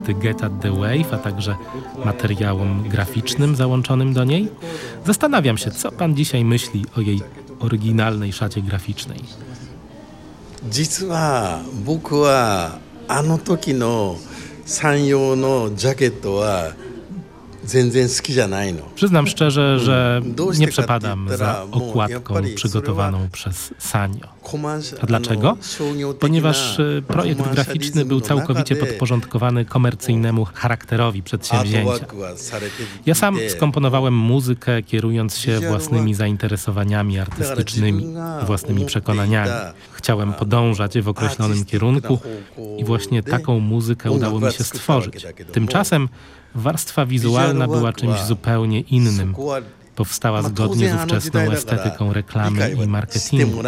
Get At The Wave, a także materiałom graficznym załączonym do niej. Zastanawiam się, co pan dzisiaj myśli o jej oryginalnej szacie graficznej. 実は僕はあの時の山陽のジャケットは全然好きじゃないの. Przyznam szczerze, że nie przepadam za okładką przygotowaną przez Sanyo. A dlaczego? Ponieważ projekt graficzny był całkowicie podporządkowany komercyjnemu charakterowi przedsięwzięcia. Ja sam skomponowałem muzykę, kierując się własnymi zainteresowaniami artystycznymi, własnymi przekonaniami. Chciałem podążać w określonym kierunku i właśnie taką muzykę udało mi się stworzyć. Tymczasem warstwa wizualna była czymś zupełnie innym. Powstała zgodnie z ówczesną estetyką reklamy i marketingu.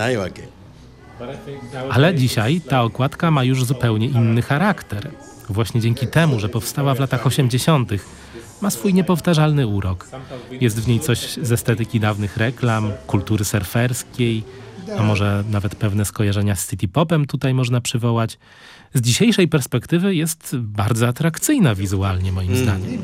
Ale dzisiaj ta okładka ma już zupełnie inny charakter. Właśnie dzięki temu, że powstała w latach 80., ma swój niepowtarzalny urok. Jest w niej coś z estetyki dawnych reklam, kultury surferskiej, a może nawet pewne skojarzenia z city popem tutaj można przywołać. Z dzisiejszej perspektywy jest bardzo atrakcyjna wizualnie, moim zdaniem.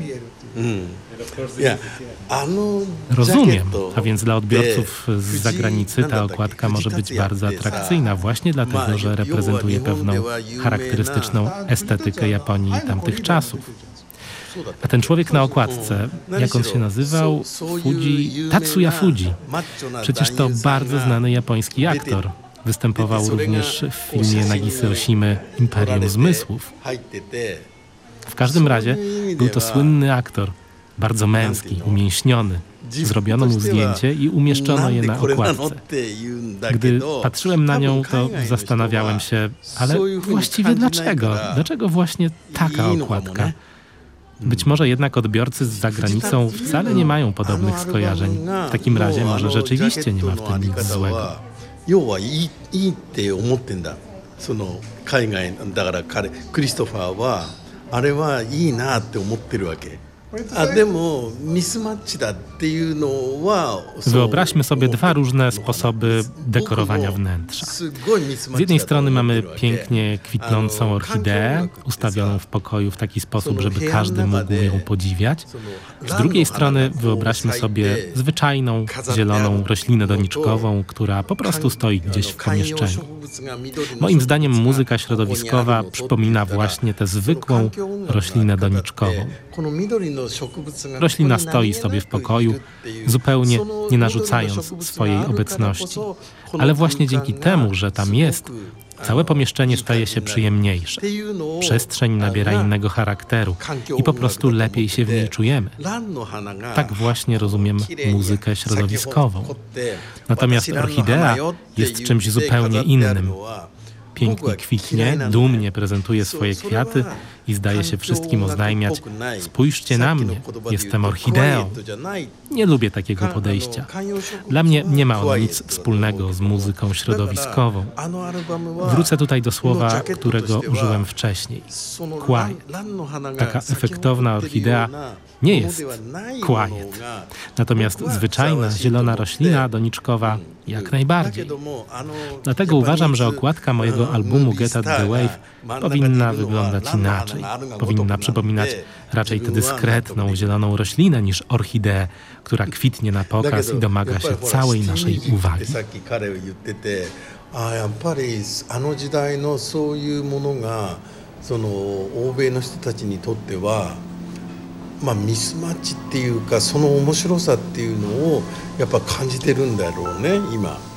Rozumiem, a więc dla odbiorców z zagranicy ta okładka może być bardzo atrakcyjna właśnie dlatego, że reprezentuje pewną charakterystyczną estetykę Japonii tamtych czasów. A ten człowiek na okładce, jak on się nazywał? Tatsuya Fuji. Przecież to bardzo znany japoński aktor. Występował również w filmie Nagisy Oshimy Imperium Zmysłów. W każdym razie był to słynny aktor, bardzo męski, umięśniony. Zrobiono mu zdjęcie i umieszczono je na okładce. Gdy patrzyłem na nią, to zastanawiałem się, ale właściwie dlaczego? Dlaczego właśnie taka okładka? Być może jednak odbiorcy z zagranicą wcale nie mają podobnych skojarzeń. W takim razie może rzeczywiście nie ma w tym nic złego. 要はいいって思ってんだ。その海外だからクリストファーはあれはいいなって思ってるわけ。でもミスマッチだっていうのは Wyobraźmy sobie dwa różne sposoby dekorowania wnętrza. Z jednej strony mamy pięknie kwitnącą orchideę, ustawioną w pokoju w taki sposób, żeby każdy mógł ją podziwiać. Z drugiej strony wyobraźmy sobie zwyczajną, zieloną roślinę doniczkową, która po prostu stoi gdzieś w pomieszczeniu. Moim zdaniem muzyka środowiskowa przypomina właśnie tę zwykłą roślinę doniczkową. Roślina stoi sobie w pokoju, zupełnie nie narzucając swojej obecności. Ale właśnie dzięki temu, że tam jest, całe pomieszczenie staje się przyjemniejsze. Przestrzeń nabiera innego charakteru i po prostu lepiej się w niej czujemy. Tak właśnie rozumiem muzykę środowiskową. Natomiast orchidea jest czymś zupełnie innym. Pięknie kwitnie, dumnie prezentuje swoje kwiaty i zdaje się wszystkim oznajmiać: spójrzcie na mnie, jestem orchideą. Nie lubię takiego podejścia. Dla mnie nie ma ono nic wspólnego z muzyką środowiskową. Wrócę tutaj do słowa, którego użyłem wcześniej. Quiet. Taka efektowna orchidea nie jest quiet. Natomiast zwyczajna, zielona roślina doniczkowa jak najbardziej. Dlatego uważam, że okładka mojego albumu Get At The Wave powinna wyglądać inaczej. Powinna przypominać raczej tę dyskretną, zieloną roślinę niż orchideę, która kwitnie na pokaz i domaga się całej naszej uwagi. やっぱりあの時代のそういうものがその欧米の人たちにとってはミスマッチっていうかその面白さっていうのをやっぱ感じてるんだろうね今。